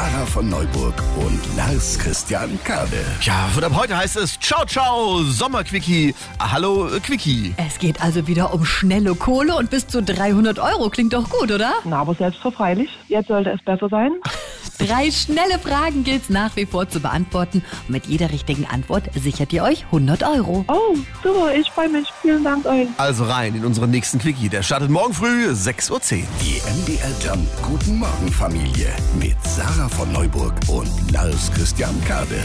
Sarah von Neuburg und Lars Christian Kade. Ja, und ab heute heißt es Ciao, ciao, Sommerquickie. Hallo, Quickie. Es geht also wieder um schnelle Kohle und bis zu 300 €. Klingt doch gut, oder? Na, aber selbstverfreilich. Jetzt sollte es besser sein. 3 schnelle Fragen gilt's nach wie vor zu beantworten. Und mit jeder richtigen Antwort sichert ihr euch 100 €. Oh, super, ich freue mich. Vielen Dank euch. Also rein in unseren nächsten Quickie. Der startet morgen früh 6:10 Uhr. Die MDR Jump Guten Morgen Familie mit Sarah von Neuburg und Lars Christian Kade.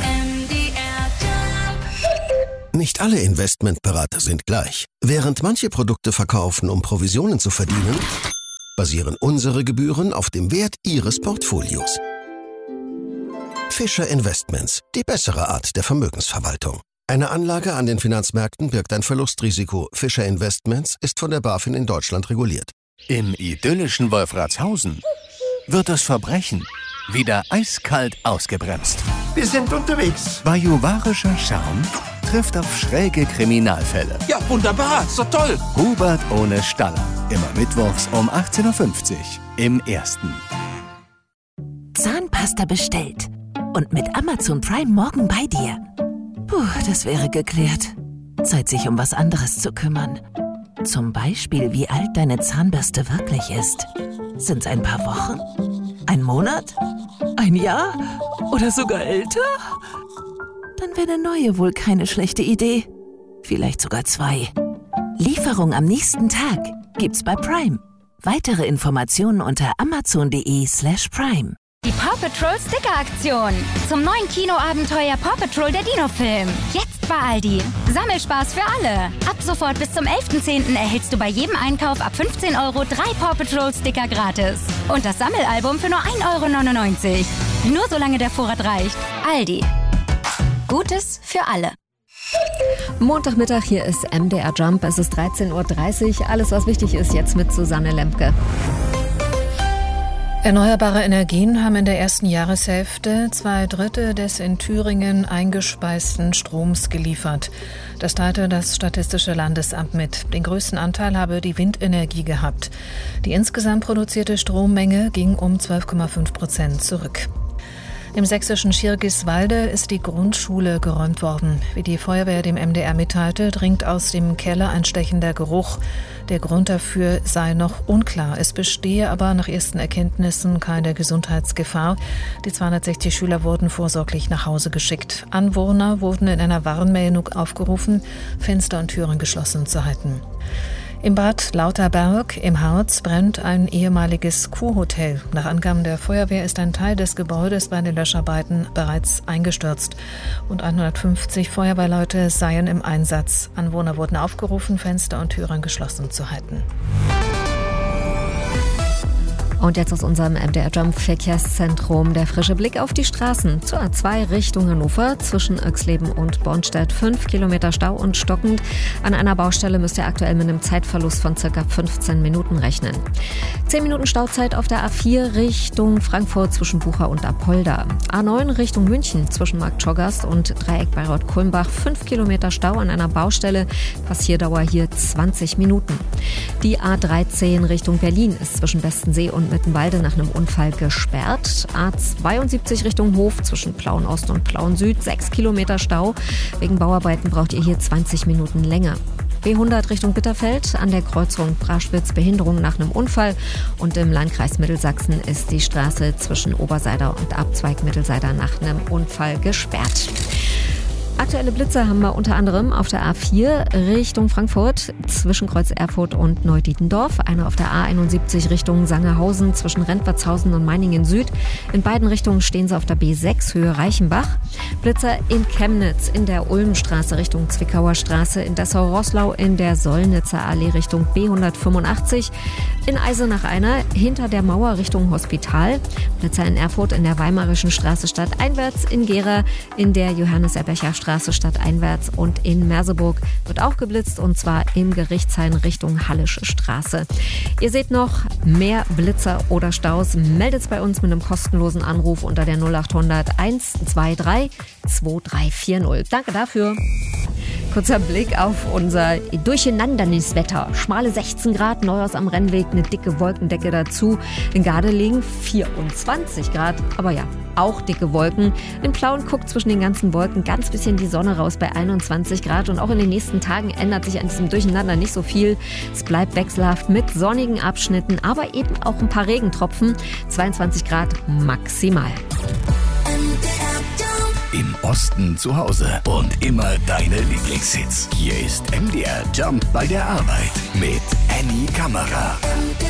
Nicht alle Investmentberater sind gleich. Während manche Produkte verkaufen, um Provisionen zu verdienen, basieren unsere Gebühren auf dem Wert Ihres Portfolios. Fischer Investments, die bessere Art der Vermögensverwaltung. Eine Anlage an den Finanzmärkten birgt ein Verlustrisiko. Fischer Investments ist von der BaFin in Deutschland reguliert. Im idyllischen Wolfratshausen wird das Verbrechen wieder eiskalt ausgebremst. Wir sind unterwegs. Bajuwarischer Charme trifft auf schräge Kriminalfälle. Ja, wunderbar, so toll. Hubert ohne Staller. Immer mittwochs um 18:50 Uhr im Ersten. Zahnpasta bestellt. Und mit Amazon Prime morgen bei dir. Puh, das wäre geklärt. Zeit, sich um was anderes zu kümmern. Zum Beispiel, wie alt deine Zahnbürste wirklich ist. Sind's ein paar Wochen? Ein Monat? Ein Jahr? Oder sogar älter? Dann wäre eine neue wohl keine schlechte Idee. Vielleicht sogar 2. Lieferung am nächsten Tag gibt's bei Prime. Weitere Informationen unter amazon.de/prime. Die Paw Patrol Sticker-Aktion. Zum neuen Kinoabenteuer Paw Patrol der Dino-Film. Jetzt bei Aldi. Sammelspaß für alle. Ab sofort bis zum 11.10. erhältst du bei jedem Einkauf ab 15 € 3 Paw Patrol Sticker gratis. Und das Sammelalbum für nur 1,99 €. Nur solange der Vorrat reicht. Aldi. Gutes für alle. Montagmittag, hier ist MDR Jump. Es ist 13:30 Uhr. Alles, was wichtig ist, jetzt mit Susanne Lemke. Erneuerbare Energien haben in der ersten Jahreshälfte 2/3 des in Thüringen eingespeisten Stroms geliefert. Das teilte das Statistische Landesamt mit. Den größten Anteil habe die Windenergie gehabt. Die insgesamt produzierte Strommenge ging um 12,5% zurück. Im sächsischen Schirgiswalde ist die Grundschule geräumt worden. Wie die Feuerwehr dem MDR mitteilte, dringt aus dem Keller ein stechender Geruch. Der Grund dafür sei noch unklar. Es bestehe aber nach ersten Erkenntnissen keine Gesundheitsgefahr. Die 260 Schüler wurden vorsorglich nach Hause geschickt. Anwohner wurden in einer Warnmeldung aufgerufen, Fenster und Türen geschlossen zu halten. Im Bad Lauterberg im Harz brennt ein ehemaliges Kurhotel. Nach Angaben der Feuerwehr ist ein Teil des Gebäudes bei den Löscharbeiten bereits eingestürzt. Und 150 Feuerwehrleute seien im Einsatz. Anwohner wurden aufgerufen, Fenster und Türen geschlossen zu halten. Und jetzt aus unserem MDR Jump Verkehrszentrum der frische Blick auf die Straßen. Zur A2 Richtung Hannover zwischen Oexleben und Bornstedt 5 Kilometer Stau und stockend. An einer Baustelle müsst ihr aktuell mit einem Zeitverlust von ca. 15 Minuten rechnen. 10 Minuten Stauzeit auf der A4 Richtung Frankfurt zwischen Bucha und Apolda. A9 Richtung München zwischen Marktschorgast und Dreieck Bayreuth-Kulmbach 5 Kilometer Stau an einer Baustelle. Passierdauer hier 20 Minuten. Die A13 Richtung Berlin ist zwischen Bestensee und Mittenwalde nach einem Unfall gesperrt. A72 Richtung Hof zwischen Plauen Ost und Plauen Süd 6 Kilometer Stau. Wegen Bauarbeiten braucht ihr hier 20 Minuten länger. B100 Richtung Bitterfeld an der Kreuzung Braschwitz Behinderung nach einem Unfall. Und im Landkreis Mittelsachsen ist die Straße zwischen Oberseider und Abzweig Mittelseider nach einem Unfall gesperrt. Aktuelle Blitze haben wir unter anderem auf der A4 Richtung Frankfurt zwischen Kreuz Erfurt und Neudietendorf. Eine auf der A71 Richtung Sangerhausen zwischen Rentwertshausen und Meiningen Süd. In beiden Richtungen stehen sie auf der B6 Höhe Reichenbach. Blitzer in Chemnitz in der Ulmstraße Richtung Zwickauer Straße. In Dessau-Roßlau in der Sollnitzer Allee Richtung B185. In Eisenach-Einer hinter der Mauer Richtung Hospital. Blitzer in Erfurt in der Weimarischen Straße stadteinwärts. In Gera in der Johannes-Ebercher Straße stadteinwärts und in Merseburg wird auch geblitzt und zwar im Gerichtshain Richtung Hallische Straße. Ihr seht noch mehr Blitzer oder Staus, meldet es bei uns mit einem kostenlosen Anruf unter der 0800 123 2340. Danke dafür. Kurzer Blick auf unser Durcheinanderniswetter. Schmale 16 Grad, Neuhaus am Rennweg, eine dicke Wolkendecke dazu. In Gardelegen 24 Grad, aber ja, auch dicke Wolken. In Plauen guckt zwischen den ganzen Wolken ganz bisschen die Sonne raus bei 21 Grad. Und auch in den nächsten Tagen ändert sich an diesem Durcheinander nicht so viel. Es bleibt wechselhaft mit sonnigen Abschnitten, aber eben auch ein paar Regentropfen. 22 Grad maximal. Im Osten zu Hause und immer deine Lieblingshits. Hier ist MDR Jump bei der Arbeit mit Annie Kammerer.